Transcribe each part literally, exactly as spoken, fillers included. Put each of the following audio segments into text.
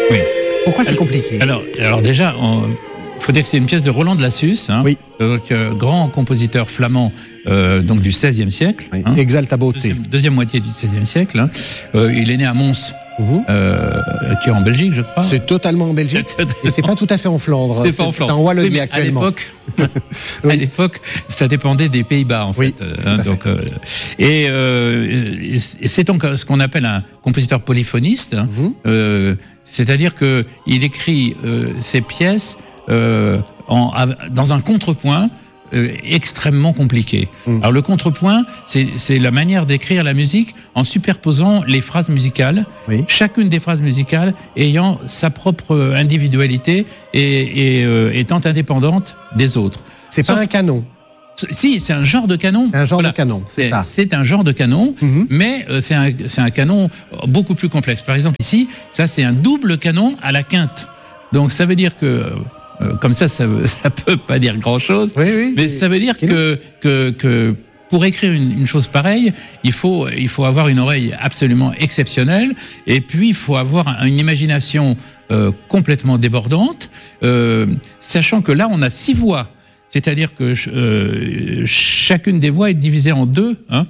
Oui. Pourquoi c'est alors, compliqué? alors, alors déjà, il faut dire que c'est une pièce de Roland de Lassus, hein, oui. donc, euh, grand compositeur flamand euh, donc du seizième siècle. Oui. Hein, Exalta Beauté. Deuxième, deuxième moitié du seizième siècle. Hein. Euh, il est né à Mons, mmh. euh, qui est en Belgique, je crois. C'est totalement en Belgique. totalement... Et c'est pas tout à fait en Flandre. C'est, c'est pas en Flandre. C'est en Wallonie oui, actuellement. À l'époque, oui. à l'époque, ça dépendait des Pays-Bas, en oui, fait. Hein, donc, euh, et, euh, et c'est donc ce qu'on appelle un compositeur polyphoniste. Hein, mmh. euh, c'est-à-dire que il écrit euh, ses pièces euh, en, dans un contrepoint euh, extrêmement compliqué. Mmh. Alors le contrepoint, c'est, c'est la manière d'écrire la musique en superposant les phrases musicales, oui. chacune des phrases musicales ayant sa propre individualité et, et euh, étant indépendante des autres. C'est Sauf, pas un canon. Si, c'est un genre de canon. Un genre voilà. de canon, c'est, c'est ça. C'est un genre de canon, mmh. mais euh, c'est, un, c'est un canon beaucoup plus complexe. Par exemple, ici, ça, c'est un double canon à la quinte. Donc, ça veut dire que, euh, comme ça, ça, ça peut pas dire grand-chose, oui, oui, mais ça veut dire que, que, que pour écrire une, une chose pareille, il faut, il faut avoir une oreille absolument exceptionnelle, et puis il faut avoir une imagination euh, complètement débordante, euh, sachant que là, on a six voix. C'est-à-dire que euh, chacune des voix est divisée en deux, hein,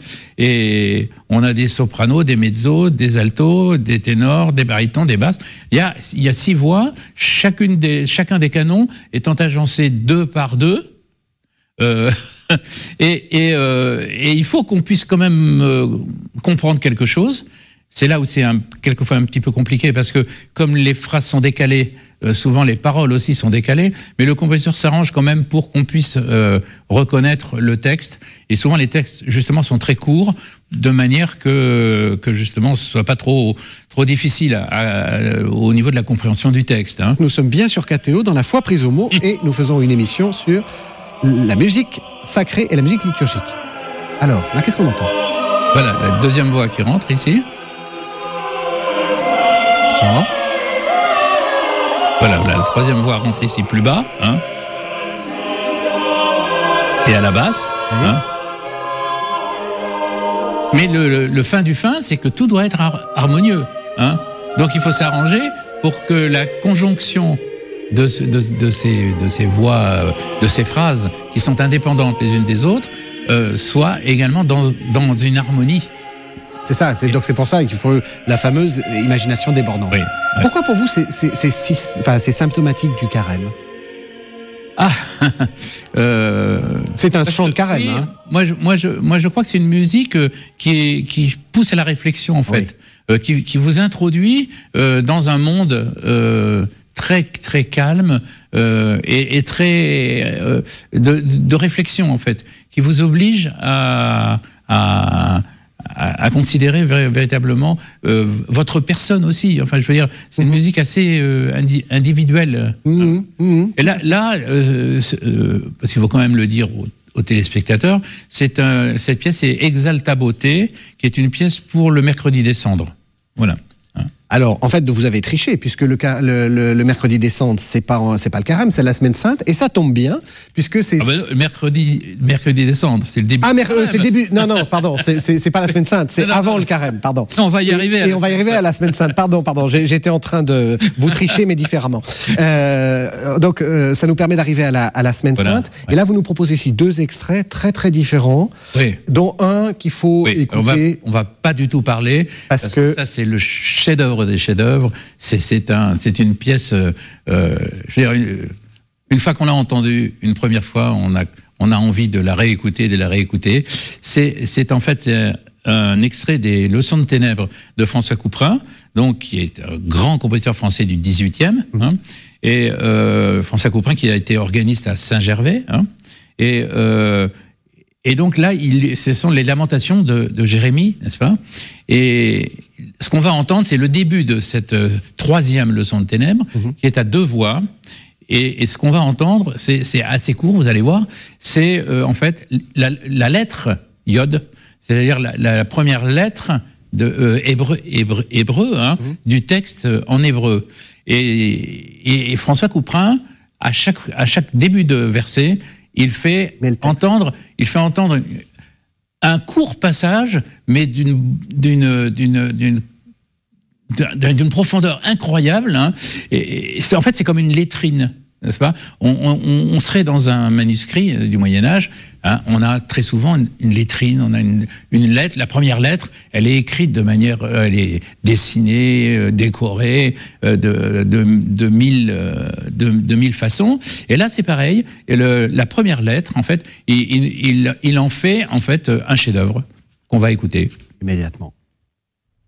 et on a des sopranos, des mezzos, des altos, des ténors, des barytons, des basses. Il y a, il y a six voix, chacune des, chacun des canons étant agencé deux par deux. Euh, et, et, euh, et il faut qu'on puisse quand même euh, comprendre quelque chose. C'est là où c'est un, quelquefois un petit peu compliqué, parce que comme les phrases sont décalées, euh, souvent les paroles aussi sont décalées, mais le compositeur s'arrange quand même pour qu'on puisse euh, reconnaître le texte. Et souvent les textes justement sont très courts, de manière que, que justement ce soit pas trop, trop difficile à, à, au niveau de la compréhension du texte. Hein. Nous sommes bien sur K T O, dans la foi prise au mot, et nous faisons une émission sur la musique sacrée et la musique liturgique. Alors, là, qu'est-ce qu'on entend ? Voilà, la deuxième voix qui rentre ici. trois. Voilà, la troisième voix rentre ici plus bas. Hein. Et à la basse. Oui. Hein. Mais le, le, le fin du fin, c'est que tout doit être har- harmonieux. Hein. Donc il faut s'arranger pour que la conjonction de, de, de, ces, de ces voix, de ces phrases qui sont indépendantes les unes des autres, euh, soit également dans, dans une harmonie. C'est ça, c'est, donc c'est pour ça qu'il faut la fameuse imagination débordante. Oui, oui. Pourquoi pour vous c'est, c'est, c'est, c'est, enfin, c'est symptomatique du carême ? Ah, euh, c'est un chant de carême. Oui, hein. moi, je, moi, je, moi, je crois que c'est une musique euh, qui, est, qui pousse à la réflexion, en fait, oui. euh, qui, qui vous introduit euh, dans un monde euh, très, très calme euh, et, et très euh, de, de réflexion, en fait, qui vous oblige à, à À, à considérer vé- véritablement euh, votre personne aussi. Enfin, je veux dire, c'est une mmh. musique assez euh, indi- individuelle. Mmh. Mmh. Et là, là euh, euh, parce qu'il faut quand même le dire aux, aux téléspectateurs, c'est un, cette pièce est Exalta Beauté, qui est une pièce pour le mercredi des cendres. Voilà. Alors, en fait, vous avez triché, puisque le, le, le, le mercredi des cendres, c'est pas, c'est pas le carême, c'est la semaine sainte, et ça tombe bien, puisque c'est... Ah ben, le mercredi, mercredi des cendres, c'est le début. Ah, mer- euh, c'est le début, non, non, pardon, c'est, c'est, c'est pas la semaine sainte, c'est non, non, avant non. le carême, pardon. Non, on va y arriver. Et, et on va y arriver à la semaine sainte, pardon, pardon, J'ai, j'étais en train de vous tricher, mais différemment. Euh, donc, euh, ça nous permet d'arriver à la, à la semaine voilà, sainte, ouais. Et là, vous nous proposez ici deux extraits très, très différents, oui. dont un qu'il faut oui, écouter. On va, on va pas du tout parler, parce, parce que... que ça, c'est le chef-d'œuvre des chefs-d'œuvre. C'est, c'est, un, c'est une pièce, euh, je veux dire, une, une fois qu'on l'a entendue une première fois, on a, on a envie de la réécouter, de la réécouter. C'est, c'est en fait un extrait des Leçons de ténèbres de François Couperin, donc qui est un grand compositeur français du dix-huitième, mmh. hein, et euh, François Couperin qui a été organiste à Saint-Gervais, hein, et euh, Et donc là, il, ce sont les lamentations de, de Jérémie, n'est-ce pas ? Et ce qu'on va entendre, c'est le début de cette euh, troisième leçon de ténèbres, mmh. qui est à deux voix. Et, et ce qu'on va entendre, c'est, c'est assez court, vous allez voir, c'est euh, en fait la, la lettre Yod, c'est-à-dire la, la première lettre de euh, hébreu, hébreu, hébreu hein, mmh. du texte en hébreu. Et, et, et François Couperin, à chaque, à chaque début de verset, il fait entendre, il fait entendre un court passage, mais d'une, d'une, d'une, d'une, d'une profondeur incroyable. Hein, et, et en fait, c'est comme une lettrine. N'est-ce pas ? on, on, on serait dans un manuscrit du Moyen-Âge, hein, on a très souvent une, une lettrine, on a une, une lettre, la première lettre, elle est écrite de manière, euh, elle est dessinée, euh, décorée, euh, de, de, de, mille, euh, de, de mille façons. Et là, c'est pareil, et le, la première lettre, en fait, il, il, il en fait, en fait, un chef-d'œuvre qu'on va écouter. Immédiatement.